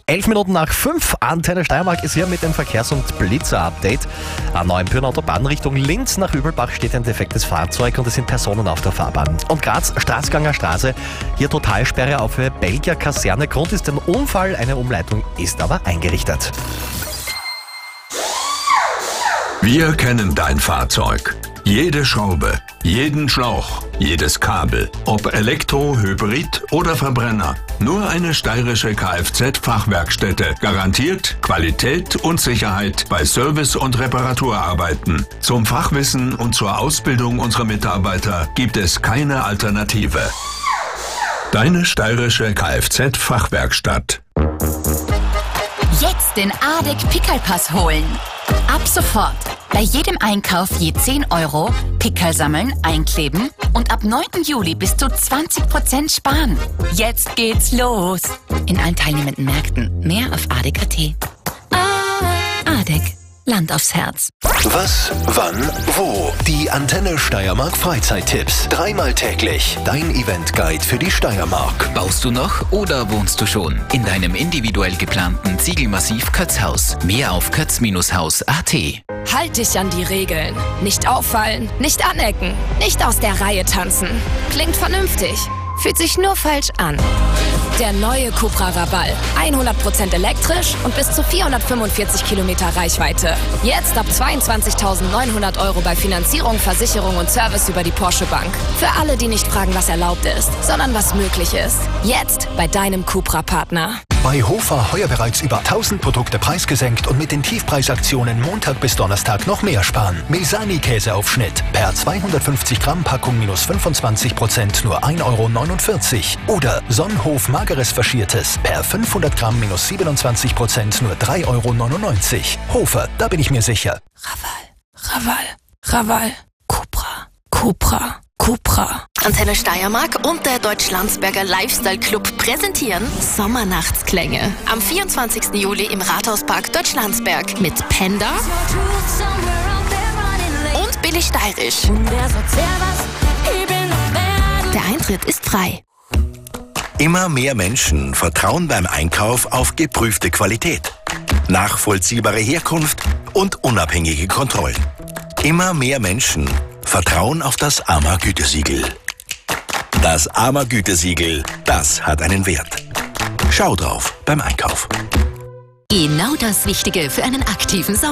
11 Minuten nach 5, Antenne Steiermark ist hier mit dem Verkehrs- und Blitzer-Update. An Neuenbürn Autobahn Richtung Linz nach Übelbach steht ein defektes Fahrzeug und es sind Personen auf der Fahrbahn. Und Graz, Straßganger Straße, hier Totalsperre auf Höhe Belgier Kaserne. Grund ist ein Unfall, eine Umleitung ist aber eingerichtet. Wir kennen dein Fahrzeug. Jede Schraube, jeden Schlauch, jedes Kabel. Ob Elektro, Hybrid oder Verbrenner. Nur eine steirische Kfz-Fachwerkstätte garantiert Qualität und Sicherheit bei Service- und Reparaturarbeiten. Zum Fachwissen und zur Ausbildung unserer Mitarbeiter gibt es keine Alternative. Deine steirische Kfz-Fachwerkstatt. Jetzt den ADEC Pickelpass holen. Ab sofort. Bei jedem Einkauf je 10 Euro, Pickel sammeln, einkleben und ab 9. Juli bis zu 20% sparen. Jetzt geht's los. In allen teilnehmenden Märkten. Mehr auf adec.at. ADEC. Land aufs Herz. Was, wann, wo? Die Antenne Steiermark Freizeittipps. Dreimal täglich. Dein Eventguide für die Steiermark. Baust du noch oder wohnst du schon in deinem individuell geplanten Ziegelmassiv Kötzhaus? Mehr auf kötz-haus.at. Halt dich an die Regeln. Nicht auffallen, nicht anecken, nicht aus der Reihe tanzen. Klingt vernünftig, fühlt sich nur falsch an. Der neue Cupra Raval. 100% elektrisch und bis zu 445 Kilometer Reichweite. Jetzt ab 22.900 Euro bei Finanzierung, Versicherung und Service über die Porsche Bank. Für alle, die nicht fragen, was erlaubt ist, sondern was möglich ist. Jetzt bei deinem Cupra-Partner. Bei Hofer heuer bereits über 1000 Produkte preisgesenkt und mit den Tiefpreisaktionen Montag bis Donnerstag noch mehr sparen. Mesani-Käseaufschnitt per 250 Gramm Packung minus 25% nur 1,49 €. Oder Sonnenhof Mageres Faschiertes per 500 Gramm minus 27% nur 3,99 €. Hofer, da bin ich mir sicher. Raval. Cupra. Antenne Steiermark und der Deutschlandsberger Lifestyle Club präsentieren Sommernachtsklänge. Am 24. Juli im Rathauspark Deutschlandsberg mit Panda und Billy Steirisch. Der Eintritt ist frei. Immer mehr Menschen vertrauen beim Einkauf auf geprüfte Qualität, nachvollziehbare Herkunft und unabhängige Kontrollen. Immer mehr Menschen vertrauen auf das AMA-Gütesiegel. Das AMA-Gütesiegel, das hat einen Wert. Schau drauf beim Einkauf. Genau das Wichtige für einen aktiven Sommer.